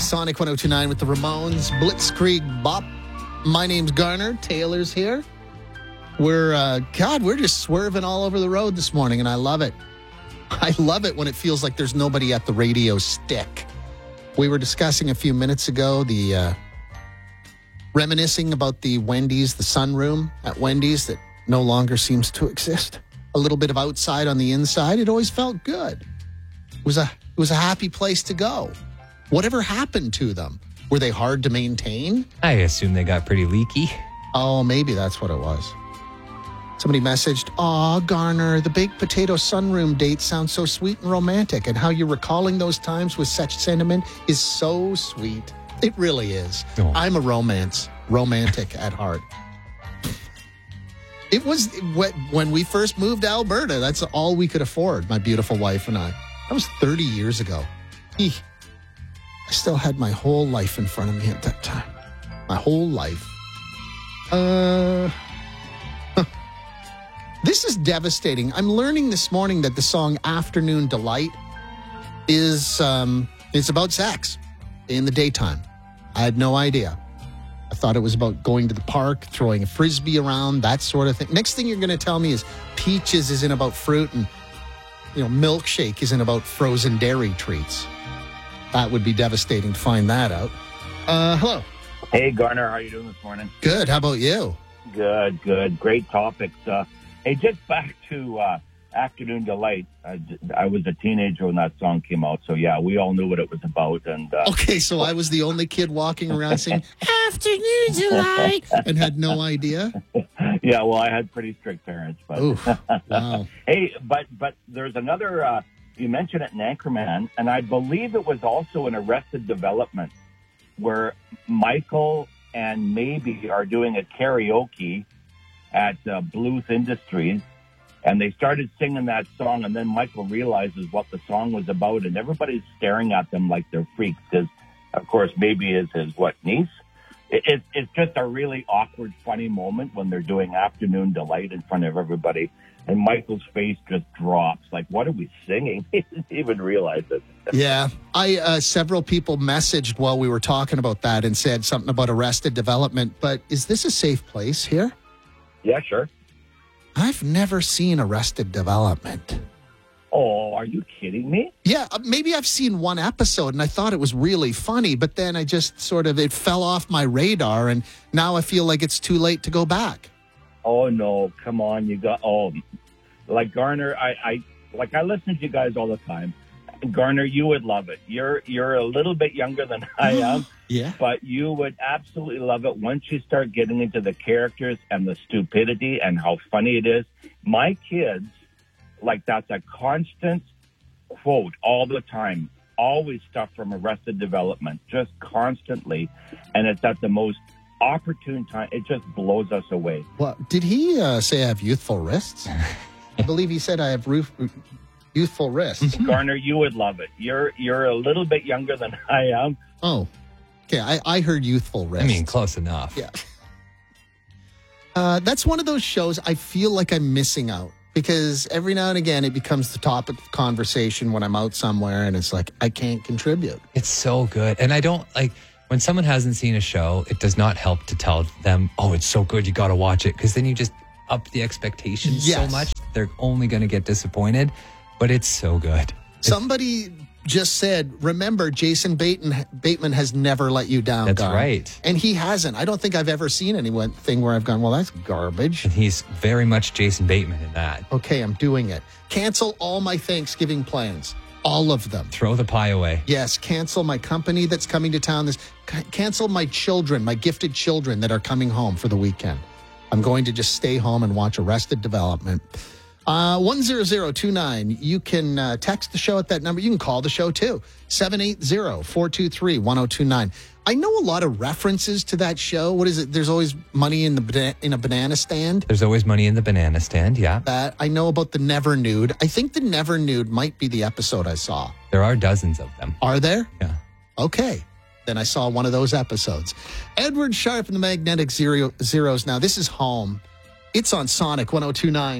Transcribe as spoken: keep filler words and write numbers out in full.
Sonic one oh two point nine with the Ramones, Blitzkrieg Bop. My name's Garner. Taylor's here. We're, uh, God, we're just swerving all over the road this morning, and I love it. I love it when it feels like there's nobody at the radio stick. We were discussing a few minutes ago the uh, reminiscing about the Wendy's, the sunroom at Wendy's that no longer seems to exist. A little bit of outside on the inside. It always felt good. It was a, it was a happy place to go. Whatever happened to them? Were they hard to maintain? I assume they got pretty leaky. Oh, maybe that's what it was. Somebody messaged, "Aw, Garner, the baked potato sunroom date sounds so sweet and romantic, and how you're recalling those times with such sentiment is so sweet." It really is. Oh. I'm a romance, romantic at heart. It was when we first moved to Alberta, that's all we could afford, my beautiful wife and I. That was thirty years ago. Eeh. I still had my whole life in front of me at that time. My whole life. Uh... This is devastating. I'm learning this morning that the song Afternoon Delight is um, it's about sex in the daytime. I had no idea. I thought it was about going to the park, throwing a frisbee around, that sort of thing. Next thing you're going to tell me is Peaches isn't about fruit and, you know, Milkshake isn't about frozen dairy treats. That would be devastating to find that out. Uh, hello. Hey, Garner. How are you doing this morning? Good. How about you? Good, good. Great topics. Uh, hey, just back to uh, Afternoon Delight. I, I was a teenager when that song came out, so yeah, we all knew what it was about. And uh, okay, so I was the only kid walking around saying Afternoon Delight and had no idea. Yeah, well, I had pretty strict parents, but Oof, wow. Hey, but but there's another. Uh, you mentioned it in Anchorman, and I believe it was also in Arrested Development, where Michael and Maybe are doing a karaoke at uh, Bluth Industries, and they started singing that song, and then Michael realizes what the song was about, and everybody's staring at them like they're freaks, because, of course, Maybe is his, what, niece? It, it, it's just a really awkward, funny moment when they're doing Afternoon Delight in front of everybody, and Michael's face just drops, like, what are we singing? He didn't even realize it. Yeah. I uh, several people messaged while we were talking about that and said something about Arrested Development, but is this a safe place here? Yeah, sure. I've never seen Arrested Development. Oh, are you kidding me? Yeah, maybe I've seen one episode and I thought it was really funny, but then I just sort of, it fell off my radar and now I feel like it's too late to go back. Oh, no, come on. You got, oh, like Garner, I, I, like I listen to you guys all the time. Garner, you would love it. You're, you're a little bit younger than I am. Yeah. But you would absolutely love it once you start getting into the characters and the stupidity and how funny it is. My kids, like that's a constant quote all the time. Always stuff from Arrested Development, just constantly. And it's at the most opportune time. It just blows us away. Well, did he uh, say I have youthful wrists? I believe he said I have roof, youthful wrists. Garner, you would love it. You're you're a little bit younger than I am. Oh. Okay, I, I heard youthful wrists. I mean, close enough. Yeah. Uh, that's one of those shows I feel like I'm missing out because every now and again it becomes the topic of conversation when I'm out somewhere and it's like, I can't contribute. It's so good. And I don't like when someone hasn't seen a show, it does not help to tell them, oh, it's so good, you got to watch it. Because then you just up the expectations yes. so much. They're only going to get disappointed. But it's so good. It's, Somebody just said, remember, Jason Bateman, Bateman has never let you down. That's Gar. right. And he hasn't. I don't think I've ever seen anything where I've gone, well, that's garbage. And he's very much Jason Bateman in that. Okay, I'm doing it. Cancel all my Thanksgiving plans. All of them. Throw the pie away. Yes, cancel my company that's coming to town. This c- Cancel my children, my gifted children that are coming home for the weekend. I'm going to just stay home and watch Arrested Development. Uh, one zero zero two nine. You can uh, text the show at that number. You can call the show too. seven eight zero, four two three, one zero two nine. I know a lot of references to that show. What is it? There's always money in the bana- in a banana stand. There's always money in the banana stand, yeah. That I know about the Never Nude. I think the Never Nude might be the episode I saw. There are dozens of them. Are there? Yeah. Okay. Then I saw one of those episodes. Edward Sharp and the Magnetic Zero, Zeros. Now, this is home. It's on Sonic one oh two nine.